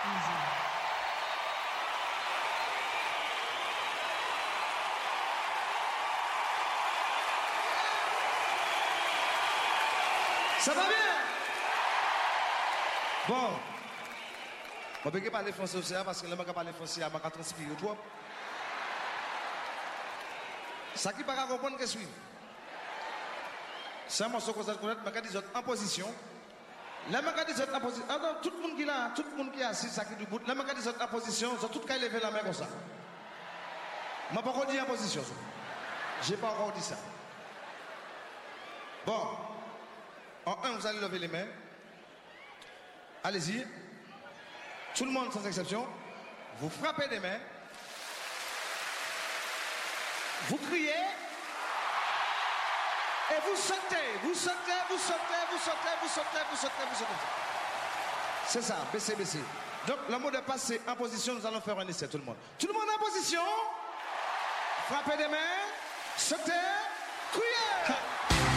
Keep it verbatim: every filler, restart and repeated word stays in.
Ça va bien? Bon. On peut pas parler français aussi, parce que là, je ne parler français, je vais transpirer trop. Ça qui ne peut pas comprendre que je suis. C'est un morceau que vous connaissez, je vais dire en position. Là, je vais dire en position. Alors, tout le monde qui est là, tout le monde qui est assis, ça qui est debout, là, je vais dire en position, ils ont tout qu'à lever la main comme ça. Je ne vais pas encore dire en position. Je n'ai pas encore dit ça. Bon. En un, vous allez lever les mains. Allez-y. Tout le monde sans exception. Vous frappez des mains. Vous criez. Et vous sautez. Vous sautez, vous sautez, vous sautez, vous sautez, vous sautez, vous sautez. C'est ça, baissez, baissez. Donc, le mot de passe, c'est en position. Nous allons faire un essai, tout le monde. Tout le monde en position. Frappez des mains. Sautez.